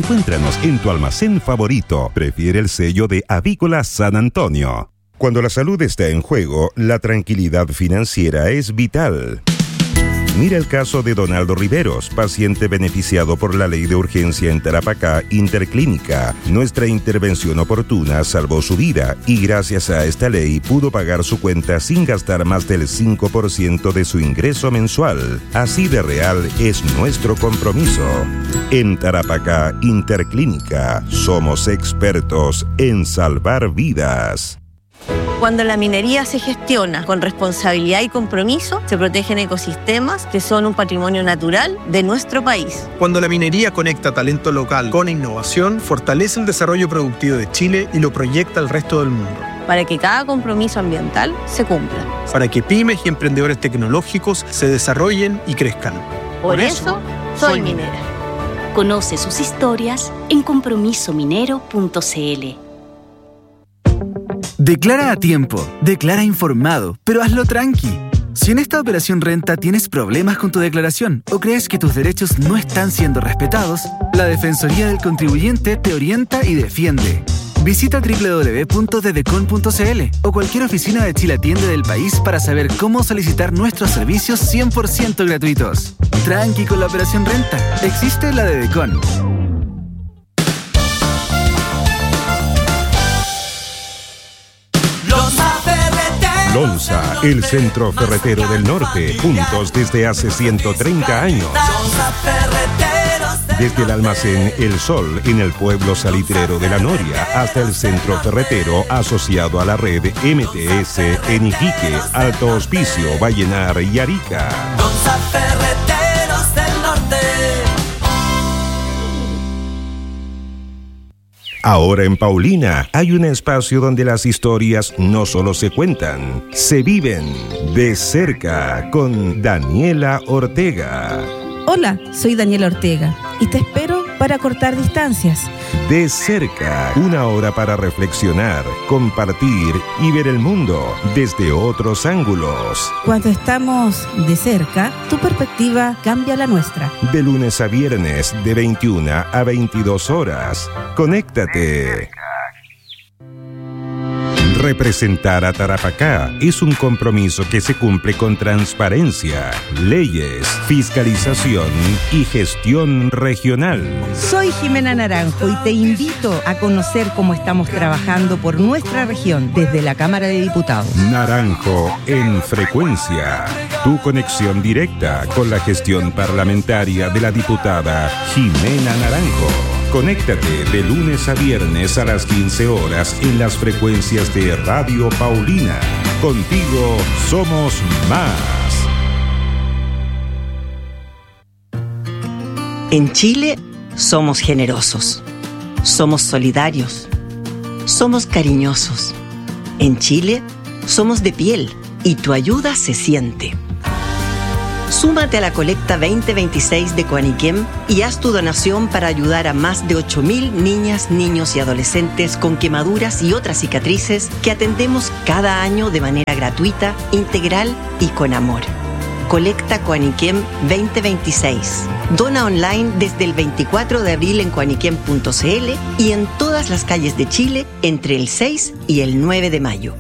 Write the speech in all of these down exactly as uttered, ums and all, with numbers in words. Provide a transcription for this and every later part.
Encuéntranos en tu almacén favorito. Prefiere el sello de Avícola San Antonio. Cuando la salud está en juego, la tranquilidad financiera es vital. Mira el caso de Donaldo Riveros, paciente beneficiado por la ley de urgencia en Tarapacá Interclínica. Nuestra intervención oportuna salvó su vida y gracias a esta ley pudo pagar su cuenta sin gastar más del cinco por ciento de su ingreso mensual. Así de real es nuestro compromiso. En Tarapacá Interclínica somos expertos en salvar vidas. Cuando la minería se gestiona con responsabilidad y compromiso, se protegen ecosistemas que son un patrimonio natural de nuestro país. Cuando la minería conecta talento local con innovación, fortalece el desarrollo productivo de Chile y lo proyecta al resto del mundo. Para que cada compromiso ambiental se cumpla. Para que pymes y emprendedores tecnológicos se desarrollen y crezcan. Por, Por eso, eso, soy minera. Conoce sus historias en compromiso minero punto c l. Declara a tiempo, declara informado, pero hazlo tranqui. Si en esta operación renta tienes problemas con tu declaración o crees que tus derechos no están siendo respetados, la Defensoría del Contribuyente te orienta y defiende. Visita doble u doble u doble u punto dedecon punto c l o cualquier oficina de Chile Atiende del país para saber cómo solicitar nuestros servicios cien por ciento gratuitos. Tranqui con la operación renta. Existe la Dedecon. Lonza, el centro ferretero del norte, juntos desde hace ciento treinta años. Desde el almacén El Sol, en el pueblo salitrero de La Noria, hasta el centro ferretero asociado a la red M T S en Iquique, Alto Hospicio, Vallenar y Arica. Lonza Ferreteros del Norte. Ahora en Paulina hay un espacio donde las historias no solo se cuentan, se viven de cerca con Daniela Ortega. Hola, soy Daniela Ortega y te espero para cortar distancias. De cerca, una hora para reflexionar, compartir y ver el mundo desde otros ángulos. Cuando estamos de cerca, tu perspectiva cambia la nuestra. De lunes a viernes, de veintiuna a veintidós horas. Conéctate. Representar a Tarapacá es un compromiso que se cumple con transparencia, leyes, fiscalización y gestión regional. Soy Jimena Naranjo y te invito a conocer cómo estamos trabajando por nuestra región desde la Cámara de Diputados. Naranjo en frecuencia. Tu conexión directa con la gestión parlamentaria de la diputada Jimena Naranjo. Conéctate de lunes a viernes a las quince horas en las frecuencias de Radio Paulina. Contigo somos más. En Chile somos generosos, somos solidarios, somos cariñosos. En Chile somos de piel y tu ayuda se siente. Súmate a la colecta veinte veintiséis de Coaniquem y haz tu donación para ayudar a más de ocho mil niñas, niños y adolescentes con quemaduras y otras cicatrices que atendemos cada año de manera gratuita, integral y con amor. Colecta Coaniquem veinte veintiséis. Dona online desde el veinticuatro de abril en coaniquem punto c l y en todas las calles de Chile entre el seis y el nueve de mayo.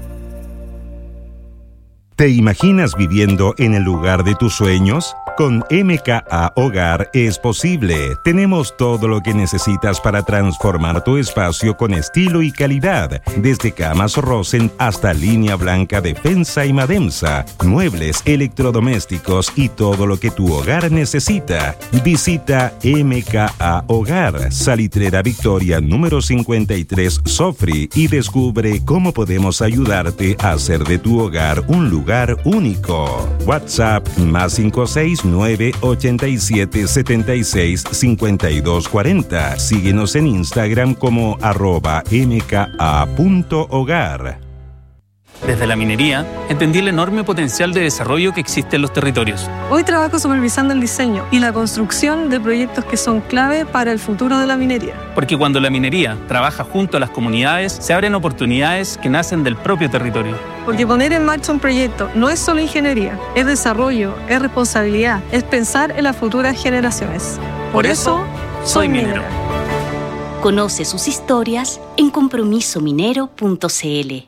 ¿Te imaginas viviendo en el lugar de tus sueños? Con M K A Hogar es posible. Tenemos todo lo que necesitas para transformar tu espacio con estilo y calidad. Desde camas Rosen hasta línea blanca Defensa y Mademsa, muebles, electrodomésticos y todo lo que tu hogar necesita. Visita M K A Hogar, Salitrera Victoria número cincuenta y tres Sofri y descubre cómo podemos ayudarte a hacer de tu hogar un lugar único. WhatsApp más cinco seis nueve ocho siete siete seis cinco dos cuatro cero. Síguenos en Instagram como arroba mka punto hogar. Desde la minería, entendí el enorme potencial de desarrollo que existe en los territorios. Hoy trabajo supervisando el diseño y la construcción de proyectos que son clave para el futuro de la minería. Porque cuando la minería trabaja junto a las comunidades, se abren oportunidades que nacen del propio territorio. Porque poner en marcha un proyecto no es solo ingeniería, es desarrollo, es responsabilidad, es pensar en las futuras generaciones. Por, Por eso, soy minero. minero. Conoce sus historias en compromiso minero punto c l.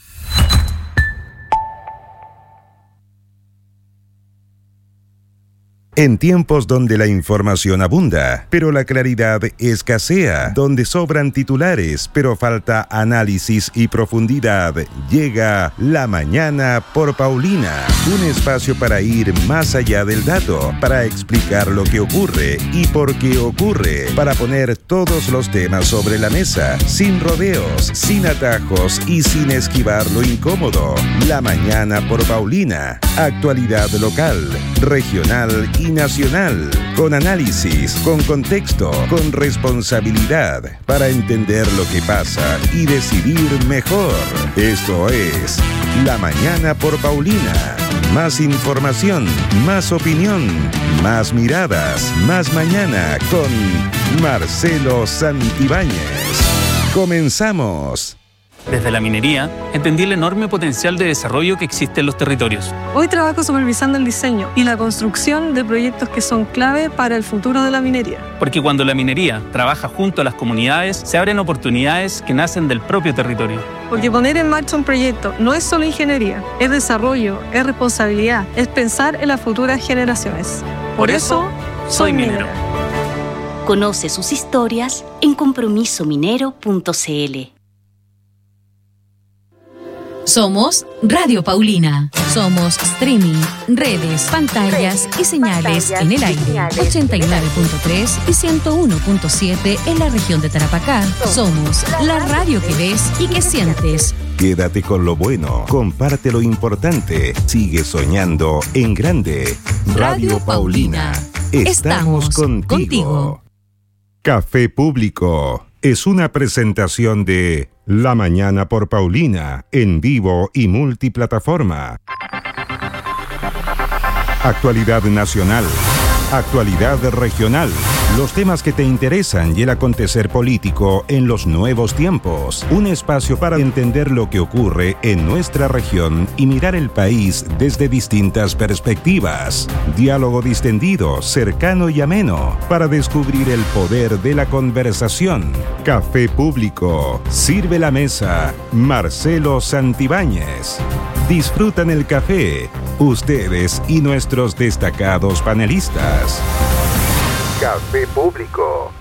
En tiempos donde la información abunda, pero la claridad escasea, donde sobran titulares, pero falta análisis y profundidad, llega La Mañana por Paulina, un espacio para ir más allá del dato, para explicar lo que ocurre y por qué ocurre, para poner todos los temas sobre la mesa, sin rodeos, sin atajos y sin esquivar lo incómodo. La Mañana por Paulina, actualidad local, regional y nacional, con análisis, con contexto, con responsabilidad, para entender lo que pasa y decidir mejor. Esto es La Mañana por Paulina. Más información, más opinión, más miradas, más mañana con Marcelo Santibáñez. Comenzamos. Desde la minería, entendí el enorme potencial de desarrollo que existe en los territorios. Hoy trabajo supervisando el diseño y la construcción de proyectos que son clave para el futuro de la minería. Porque cuando la minería trabaja junto a las comunidades, se abren oportunidades que nacen del propio territorio. Porque poner en marcha un proyecto no es solo ingeniería, es desarrollo, es responsabilidad, es pensar en las futuras generaciones. Por eso, soy minero. Conoce sus historias en compromiso minero punto c l. Somos Radio Paulina. Somos streaming, redes, pantallas y señales en el aire. ochenta y nueve punto tres y ciento uno punto siete en la región de Tarapacá. Somos la radio que ves y que sientes. Quédate con lo bueno, comparte lo importante, sigue soñando en grande. Radio Paulina. Estamos contigo. contigo. Café Público es una presentación de La Mañana por Paulina, en vivo y multiplataforma. Actualidad nacional, actualidad regional, los temas que te interesan y el acontecer político en los nuevos tiempos. Un espacio para entender lo que ocurre en nuestra región y mirar el país desde distintas perspectivas. Diálogo distendido, cercano y ameno, para descubrir el poder de la conversación. Café Público. Sirve la mesa. Marcelo Santibáñez. Disfrutan el café, ustedes y nuestros destacados panelistas. Café Público.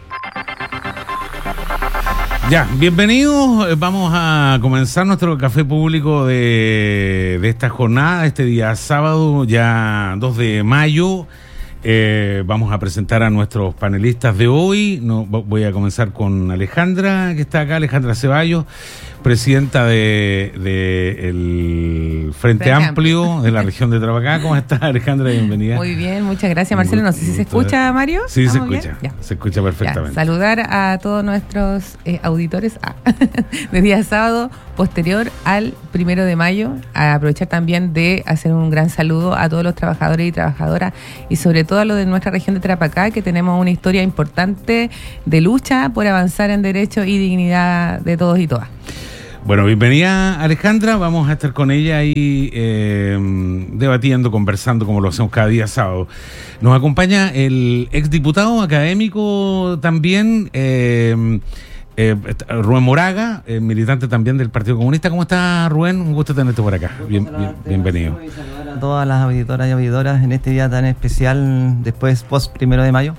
Ya, bienvenidos. Vamos a comenzar nuestro café público de, de esta jornada, este día sábado, ya dos de mayo. Eh, vamos a presentar a nuestros panelistas de hoy. No, voy a comenzar con Alejandra, que está acá, Alejandra Ceballos, presidenta de, de el Frente, Frente Amplio, Amplio de la región de Tarapacá. ¿Cómo estás, Alejandra? Bienvenida. Muy bien, muchas gracias, Marcelo. No sé si se escucha, Mario. Sí, se escucha, se escucha perfectamente. Ya, saludar a todos nuestros eh, auditores ah, de día sábado posterior al primero de mayo. A aprovechar también de hacer un gran saludo a todos los trabajadores y trabajadoras y sobre todo a los de nuestra región de Tarapacá, que tenemos una historia importante de lucha por avanzar en derechos y dignidad de todos y todas. Bueno, bienvenida Alejandra, vamos a estar con ella ahí eh, debatiendo, conversando como lo hacemos cada día sábado. Nos acompaña el exdiputado académico también, eh, eh, Rubén Moraga, eh, militante también del Partido Comunista. ¿Cómo está, Rubén? Un gusto tenerte por acá. Bien, bien, bienvenido. A todas las auditoras y auditoras en este día tan especial, después post primero de mayo,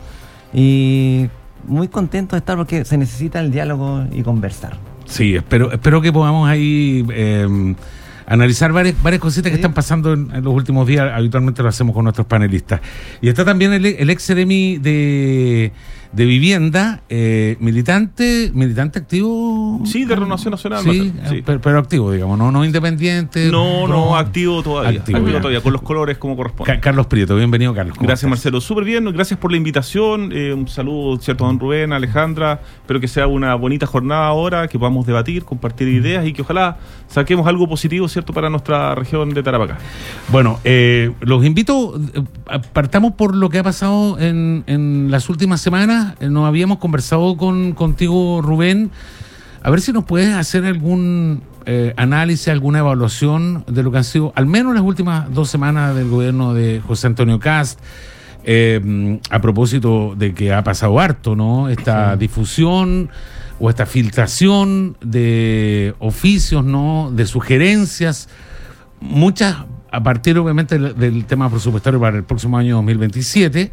y muy contento de estar porque se necesita el diálogo y conversar. Sí, espero, espero que podamos ahí eh, analizar varias, varias cositas que están pasando en, en los últimos días. Habitualmente lo hacemos con nuestros panelistas. Y está también el, el ex seremi de, de vivienda, eh, militante, militante activo. Sí, de Renovación Nacional. Sí, sí. Pero, pero activo, digamos, no, no independiente. No, no, no activo todavía. Activo, activo todavía, con los colores como corresponde. Ca- Carlos Prieto, bienvenido, Carlos. Gracias, estás? Marcelo. Súper bien, gracias por la invitación. Eh, un saludo, cierto, a don Rubén, a Alejandra. Espero que sea una bonita jornada ahora, que podamos debatir, compartir ideas y que ojalá saquemos algo positivo, cierto, para nuestra región de Tarapacá. Bueno, eh, los invito, eh, partamos por lo que ha pasado en, en las últimas semanas. Eh, nos habíamos conversado con contigo, Rubén, a ver si nos puedes hacer algún eh, análisis, alguna evaluación de lo que han sido, al menos las últimas dos semanas del gobierno de José Antonio Kast, eh, a propósito de que ha pasado harto, ¿no? Esta sí. difusión o esta filtración de oficios, ¿no? De sugerencias, muchas a partir obviamente del, del tema presupuestario para el próximo año dos mil veintisiete,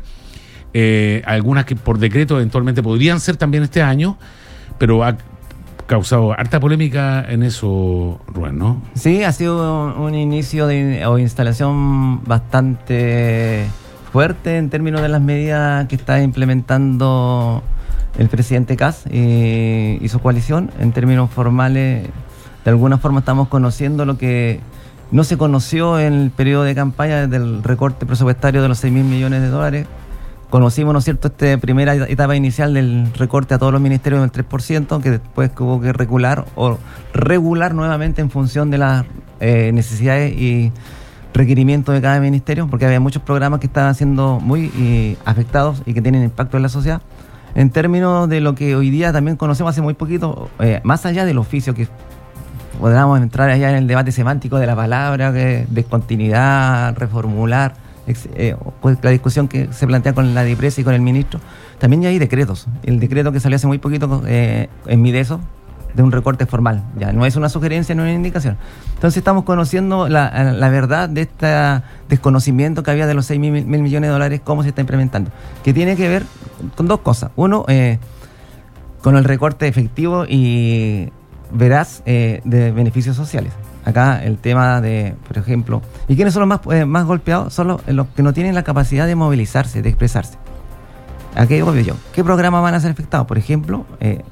eh, algunas que por decreto eventualmente podrían ser también este año, pero ha causado harta polémica en eso, Rubén, ¿no? Sí, ha sido un, un inicio de, o instalación bastante fuerte en términos de las medidas que está implementando el presidente Kast y, y su coalición. En términos formales, de alguna forma estamos conociendo lo que no se conoció en el periodo de campaña del recorte presupuestario de los seis mil millones de dólares. Conocimos, ¿no es cierto?, esta primera etapa inicial del recorte a todos los ministerios del tres por ciento, que después hubo que regular o regular nuevamente en función de las eh, necesidades y requerimientos de cada ministerio, porque había muchos programas que estaban siendo muy eh, afectados y que tienen impacto en la sociedad. En términos de lo que hoy día también conocemos hace muy poquito, eh, más allá del oficio, que podríamos entrar allá en el debate semántico de la palabra, que descontinuidad, reformular, Eh, pues la discusión que se plantea con la DIPRES y con el ministro, también ya hay decretos. El decreto que salió hace muy poquito eh, en Mideso, de un recorte formal, ya no es una sugerencia, no es una indicación. Entonces estamos conociendo la, la verdad de este desconocimiento que había de los seis mil millones de dólares, cómo se está implementando, que tiene que ver con dos cosas. Uno, eh, con el recorte efectivo y veraz eh, de beneficios sociales. Acá el tema de, por ejemplo, ¿y quiénes son los más, eh, más golpeados? Son los, los que no tienen la capacidad de movilizarse, de expresarse. Aquí digo yo, ¿qué programas van a ser afectados? Por ejemplo, eh,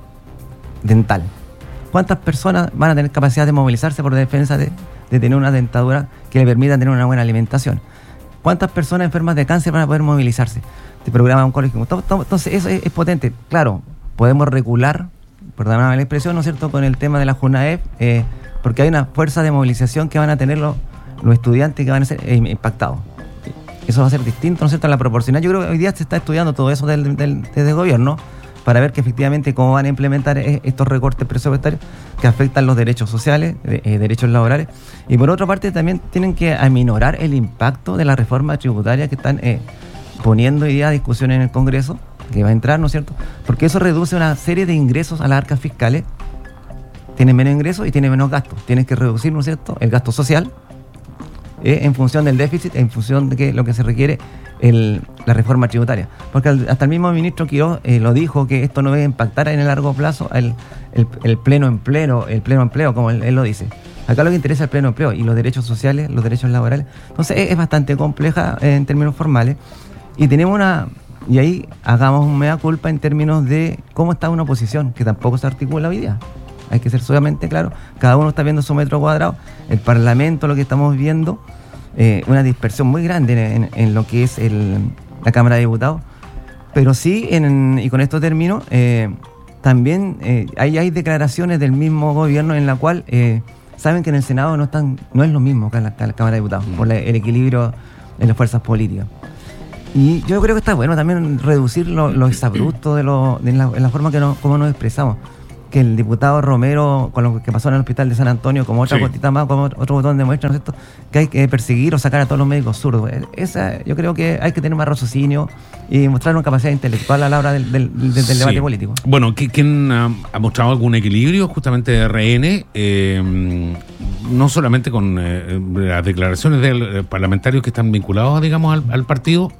dental. ¿Cuántas personas van a tener capacidad de movilizarse por defensa de, de tener una dentadura que le permita tener una buena alimentación? ¿Cuántas personas enfermas de cáncer van a poder movilizarse? Este programa oncológico. Entonces, eso es, es potente. Claro, podemos regular, perdóname la expresión, ¿no es cierto?, con el tema de la JUNAEP, eh, porque hay una fuerza de movilización que van a tener los, los estudiantes que van a ser eh, impactados. Eso va a ser distinto, ¿no es cierto?, a la proporcional. Yo creo que hoy día se está estudiando todo eso del, del, desde el gobierno para ver que efectivamente cómo van a implementar estos recortes presupuestarios que afectan los derechos sociales, eh, derechos laborales. Y por otra parte también tienen que aminorar el impacto de la reforma tributaria que están eh, poniendo hoy día a discusión en el Congreso, que va a entrar, ¿no es cierto?, porque eso reduce una serie de ingresos a las arcas fiscales. Tienen menos ingresos y tienen menos gastos. Tienes que reducir, ¿no es cierto?, el gasto social eh, en función del déficit, en función de que lo que se requiere el, la reforma tributaria. Porque al, hasta el mismo ministro Quiroz eh, lo dijo, que esto no va a impactar en el largo plazo el, el, el pleno empleo, el pleno empleo, como él, él lo dice. Acá lo que interesa es el pleno empleo y los derechos sociales, los derechos laborales. Entonces es, es bastante compleja eh, en términos formales. Y tenemos una... Y ahí hagamos un mea culpa en términos de cómo está una oposición, que tampoco se articula hoy día. Hay que ser solamente claro, cada uno está viendo su metro cuadrado. El Parlamento, lo que estamos viendo, eh, una dispersión muy grande en, en, en lo que es el, la Cámara de Diputados. Pero sí, en, y con esto termino, eh, también eh, hay, hay declaraciones del mismo gobierno en la cual eh, saben que en el Senado no están, no es lo mismo que en la, que en la Cámara de Diputados, por la, el equilibrio en las fuerzas políticas. Y yo creo que está bueno también reducir los lo exabruptos de, lo, de la, en la forma que no, como nos expresamos. Que el diputado Romero, con lo que pasó en el hospital de San Antonio, como otra sí. cosita más, como otro botón de muestra, ¿no es cierto?, que hay que perseguir o sacar a todos los médicos zurdos. Esa, yo creo que hay que tener más raciocinio y mostrar una capacidad intelectual a la hora del, del, del, del sí. debate político. Bueno, ¿quién ha, ha mostrado algún equilibrio justamente de R N? Eh, no solamente con eh, las declaraciones de eh, parlamentarios que están vinculados, digamos, al, al partido,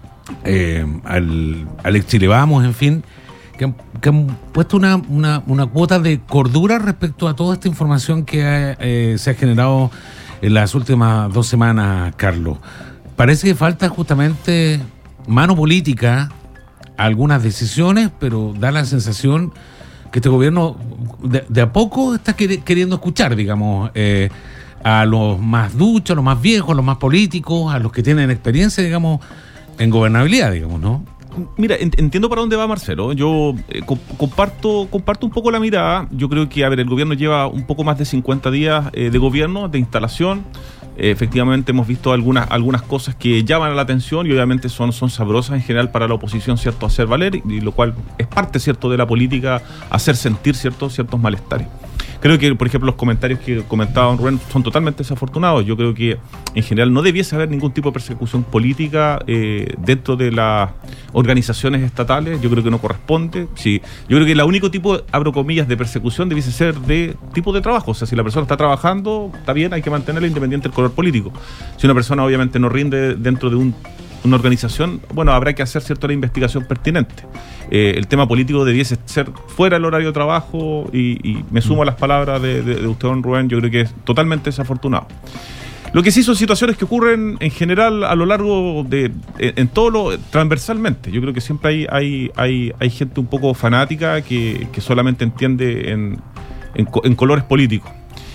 eh, al, al ex Chile Vamos, en fin, que han, que han puesto una, una, una cuota de cordura respecto a toda esta información que ha, eh, se ha generado en las últimas dos semanas, Carlos. Parece que falta justamente mano política a algunas decisiones, pero da la sensación que este gobierno de, de a poco está quer, queriendo escuchar, digamos, eh, a los más duchos, a los más viejos, a los más políticos, a los que tienen experiencia, digamos, en gobernabilidad, digamos, ¿no? Mira, entiendo para dónde va Marcelo. Yo eh, comparto comparto un poco la mirada. Yo creo que, a ver, el gobierno lleva un poco más de cincuenta días eh, de gobierno, de instalación. Eh, efectivamente hemos visto algunas, algunas cosas que llaman la atención y obviamente son, son sabrosas en general para la oposición, ¿cierto?, hacer valer, y, y lo cual es parte, ¿cierto?, de la política, hacer sentir, ¿cierto?, ciertos malestares. Creo que, por ejemplo, los comentarios que comentaba don Rubén son totalmente desafortunados. Yo creo que en general no debiese haber ningún tipo de persecución política eh, dentro de las organizaciones estatales. Yo creo que no corresponde. Sí, yo creo que el único tipo, abro comillas, de persecución debiese ser de tipo de trabajo. O sea, si la persona está trabajando, está bien, hay que mantenerla independiente del color político. Si una persona obviamente no rinde dentro de un una organización, bueno, habrá que hacer, ¿cierto?, la investigación pertinente. Eh, el tema político debiese ser fuera del horario de trabajo y, y me sumo a las palabras de, de, de usted, don Rubén. Yo creo que es totalmente desafortunado. Lo que sí son situaciones que ocurren en general a lo largo de, en, en todo lo, transversalmente. Yo creo que siempre hay, hay, hay, hay gente un poco fanática que, que solamente entiende en, en, en colores políticos.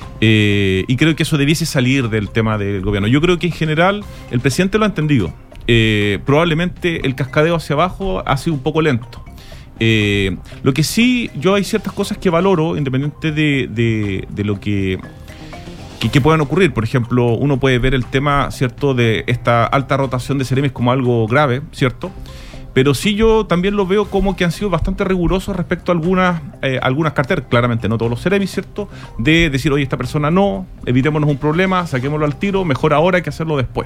Eh, y creo que eso debiese salir del tema del gobierno. Yo creo que en general el presidente lo ha entendido. Eh, probablemente el cascadeo hacia abajo ha sido un poco lento. Eh, lo que sí, yo hay ciertas cosas que valoro, independiente de, de, de lo que, que, que puedan ocurrir. Por ejemplo, uno puede ver el tema, ¿cierto?, de esta alta rotación de seremis como algo grave, ¿cierto? Pero sí yo también lo veo como que han sido bastante rigurosos respecto a algunas, eh, algunas carteras, claramente no todos los seremis, ¿cierto?, de decir, oye, esta persona no, evitémonos un problema, saquémoslo al tiro, mejor ahora que hacerlo después.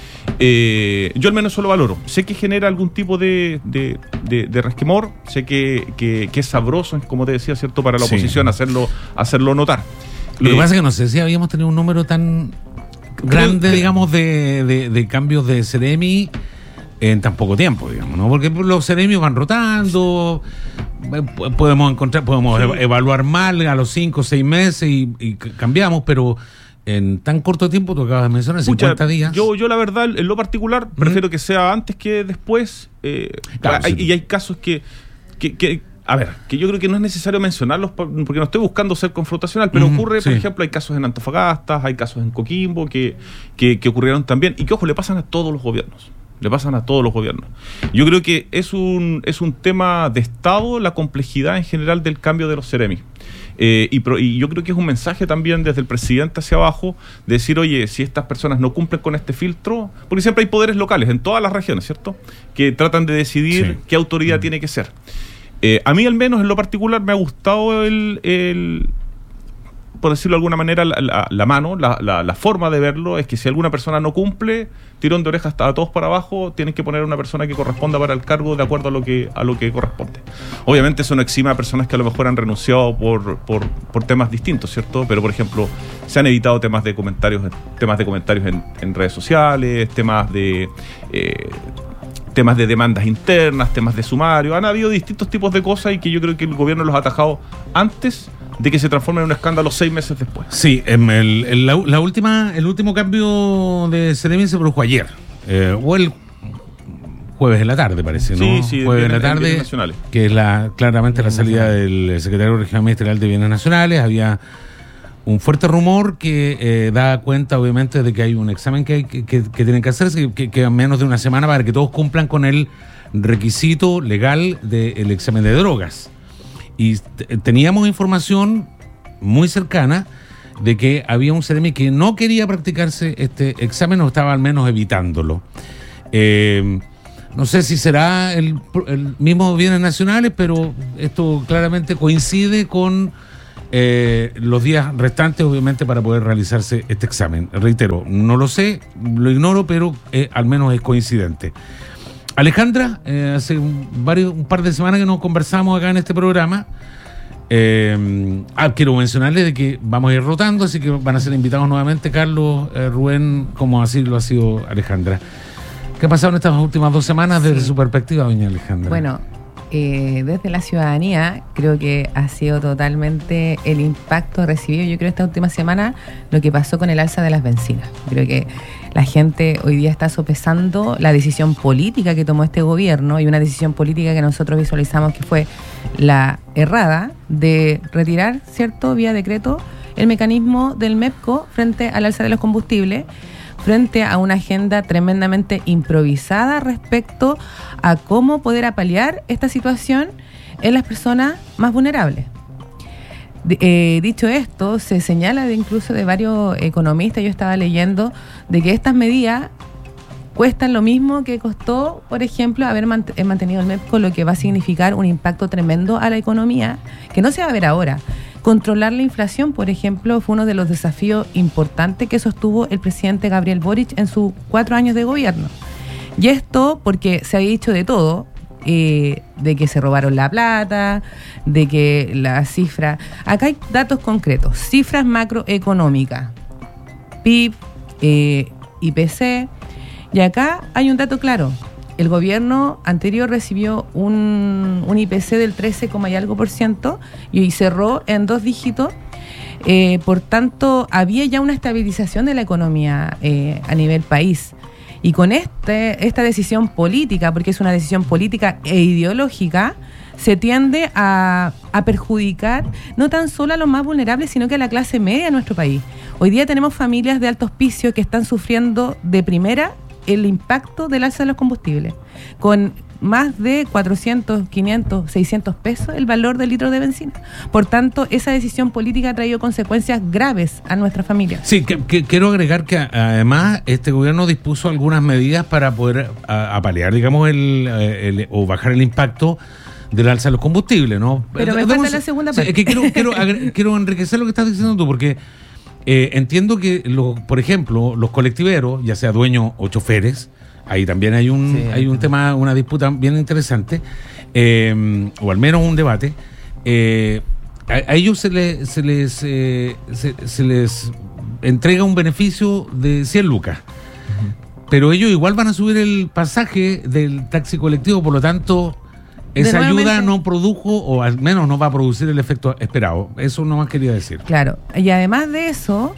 Eh, yo al menos eso lo valoro. Sé que genera algún tipo de, de, de, de resquemor, sé que, que, que es sabroso, como te decía, ¿cierto?, para la oposición, sí, hacerlo, hacerlo notar. Lo eh, que pasa es que no sé si habíamos tenido un número tan grande, que, digamos, de, de, de cambios de seremi en tan poco tiempo, digamos, ¿no? Porque los seremios van rotando, podemos encontrar, podemos sí. evaluar mal a los cinco o seis meses y, y cambiamos, pero en tan corto tiempo, tú acabas de mencionar, cincuenta días. Yo, yo la verdad, en lo particular, ¿Mm? prefiero que sea antes que después. Eh, claro, hay, sí. Y hay casos que, que, que, a ver, que yo creo que no es necesario mencionarlos porque no estoy buscando ser confrontacional, pero mm, ocurre, sí. por ejemplo, hay casos en Antofagasta, hay casos en Coquimbo que, que, que ocurrieron también, y que, ojo, le pasan a todos los gobiernos. Le pasan a todos los gobiernos. Yo creo que es un, es un tema de Estado la complejidad en general del cambio de los seremis. Eh, y, pro, y yo creo que es un mensaje también desde el presidente hacia abajo, de decir, oye, si estas personas no cumplen con este filtro, porque siempre hay poderes locales en todas las regiones, ¿cierto?, que tratan de decidir sí. qué autoridad mm. tiene que ser. Eh, a mí al menos en lo particular me ha gustado el, el por decirlo de alguna manera, la, la, la mano, la, la, la forma de verlo es que si alguna persona no cumple, tirón de orejas a todos para abajo, tienen que poner a una persona que corresponda para el cargo de acuerdo a lo que a lo que corresponde. Obviamente eso no exime a personas que a lo mejor han renunciado por, por, por temas distintos, ¿cierto? Pero, por ejemplo, se han evitado temas de comentarios, temas de comentarios en, en redes sociales, temas de... Eh, temas de demandas internas, temas de sumario. Han habido distintos tipos de cosas y que yo creo que el gobierno los ha atajado antes de que se transforme en un escándalo seis meses después. Sí, el, el, la, la última, el último cambio de seremi se produjo ayer, eh, o el jueves en la tarde, parece, ¿no? Sí, sí, jueves en la tarde, que es la claramente la salida del secretario regional ministerial de Bienes Nacionales. Había un fuerte rumor que eh, da cuenta, obviamente, de que hay un examen que, hay, que, que, que tienen que hacerse, que queda menos de una semana para que todos cumplan con el requisito legal del examen de drogas. Y t- teníamos información muy cercana de que había un seremi que no quería practicarse este examen o estaba al menos evitándolo. Eh, no sé si será el, el mismo Bienes Nacionales, pero esto claramente coincide con Eh, los días restantes, obviamente, para poder realizarse este examen. Reitero, no lo sé, lo ignoro, pero eh, al menos es coincidente. Alejandra, eh, hace un, varios, un par de semanas que nos conversamos acá en este programa. Eh, ah, quiero mencionarles de que vamos a ir rotando, así que van a ser invitados nuevamente Carlos, eh, Rubén, como así lo ha sido Alejandra. ¿Qué ha pasado en estas últimas dos semanas desde sí. su perspectiva, doña Alejandra? Bueno, Eh, desde la ciudadanía creo que ha sido totalmente el impacto recibido, yo creo, esta última semana, lo que pasó con el alza de las bencinas. Creo que la gente hoy día está sopesando la decisión política que tomó este gobierno, y una decisión política que nosotros visualizamos que fue la errada de retirar, ¿cierto?, vía decreto, el mecanismo del MEPCO frente al alza de los combustibles, frente a una agenda tremendamente improvisada respecto a cómo poder apalear esta situación en las personas más vulnerables. De, eh, dicho esto, se señala de incluso de varios economistas, yo estaba leyendo, de que estas medidas cuestan lo mismo que costó, por ejemplo, haber mant- mantenido el M E P, con lo que va a significar un impacto tremendo a la economía, que no se va a ver ahora. Controlar la inflación, por ejemplo, fue uno de los desafíos importantes que sostuvo el presidente Gabriel Boric en sus cuatro años de gobierno. Y esto porque se ha dicho de todo, eh, de que se robaron la plata, de que la cifra... Acá hay datos concretos, cifras macroeconómicas, P I B, eh, I P C, y acá hay un dato claro. El gobierno anterior recibió un, un I P C del trece, y algo por ciento y cerró en dos dígitos. Eh, por tanto, había ya una estabilización de la economía eh, a nivel país. Y con este, esta decisión política, porque es una decisión política e ideológica, se tiende a, a perjudicar no tan solo a los más vulnerables, sino que a la clase media de nuestro país. Hoy día tenemos familias de alto auspicio que están sufriendo de primera el impacto del alza de los combustibles, con más de cuatrocientos, quinientos, seiscientos pesos el valor del litro de benzina. Por tanto, esa decisión política ha traído consecuencias graves a nuestra familia. Sí, que, que quiero agregar que además este gobierno dispuso algunas medidas para poder a, a paliar, digamos, el, el o bajar el impacto del alza de los combustibles, ¿no? Pero me falta la segunda parte. Sí, es que quiero, quiero, agre- quiero enriquecer lo que estás diciendo tú, porque eh, entiendo que, lo, por ejemplo, los colectiveros, ya sea dueños o choferes, ahí también hay un sí, hay un tema, una disputa bien interesante, eh, o al menos un debate. Eh, a, a ellos se les se les eh, se, se les entrega un beneficio de cien lucas, uh-huh. Pero ellos igual van a subir el pasaje del taxi colectivo, por lo tanto esa ayuda no produjo, o al menos no va a producir el efecto esperado. Eso nomás quería decir. Claro, y además de eso,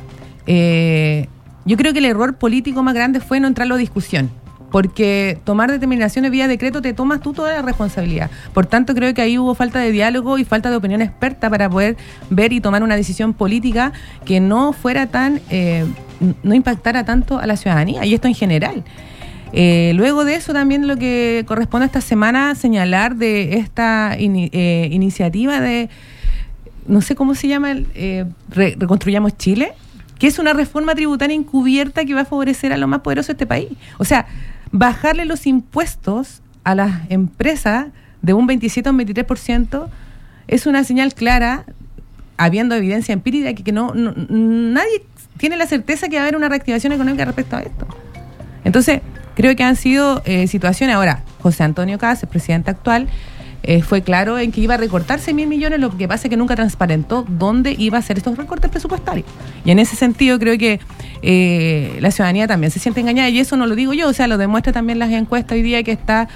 eh, yo creo que el error político más grande fue no entrarlo a discusión. Porque tomar determinaciones vía decreto te tomas tú toda la responsabilidad. Por tanto, creo que ahí hubo falta de diálogo y falta de opinión experta para poder ver y tomar una decisión política que no fuera tan, eh, no impactara tanto a la ciudadanía, y esto en general. Eh, luego de eso también lo que corresponde esta semana señalar de esta in, eh, iniciativa de, no sé cómo se llama, eh, Re, Reconstruyamos Chile, que es una reforma tributaria encubierta que va a favorecer a los más poderosos de este país. O sea, bajarle los impuestos a las empresas de un veintisiete a un veintitrés por ciento es una señal clara, habiendo evidencia empírica, que, que no, no nadie tiene la certeza que va a haber una reactivación económica respecto a esto. Entonces, creo que han sido eh, situaciones. Ahora, José Antonio Kast, el presidente actual, eh, fue claro en que iba a recortarse mil millones, lo que pasa es que nunca transparentó dónde iba a hacer estos recortes presupuestarios. Y en ese sentido creo que eh, la ciudadanía también se siente engañada, y eso no lo digo yo, o sea, lo demuestra también las encuestas hoy día que está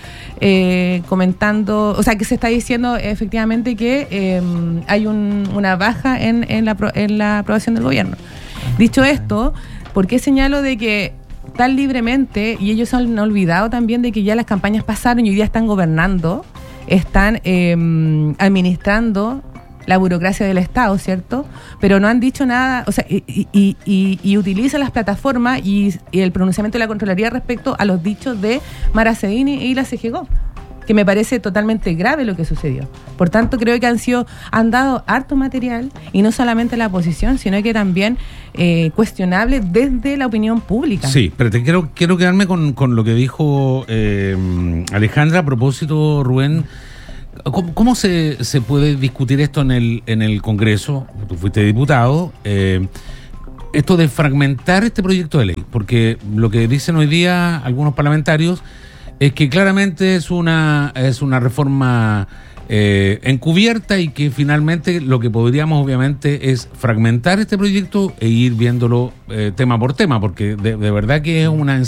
eh, comentando, o sea, que se está diciendo efectivamente que eh, hay un, una baja en, en, la, en la aprobación del gobierno. Dicho esto, ¿por qué señalo de que tan libremente, y ellos han olvidado también de que ya las campañas pasaron y hoy día están gobernando, están eh, administrando la burocracia del Estado, ¿cierto? Pero no han dicho nada, o sea, y, y, y, y utilizan las plataformas y, y el pronunciamiento de la Contraloría respecto a los dichos de Mara Cedini y la C G G O, que me parece totalmente grave lo que sucedió. Por tanto, creo que han sido, han dado harto material, y no solamente la oposición, sino que también eh, cuestionable desde la opinión pública. Sí, pero te quiero, quiero quedarme con, con lo que dijo eh, Alejandra a propósito, Rubén. ¿Cómo, cómo se, se puede discutir esto en el, en el Congreso? Tú fuiste diputado. Eh, esto de fragmentar este proyecto de ley, porque lo que dicen hoy día algunos parlamentarios es que claramente es una es una reforma eh, encubierta, y que finalmente lo que podríamos obviamente es fragmentar este proyecto e ir viéndolo eh, tema por tema, porque de, de verdad que es una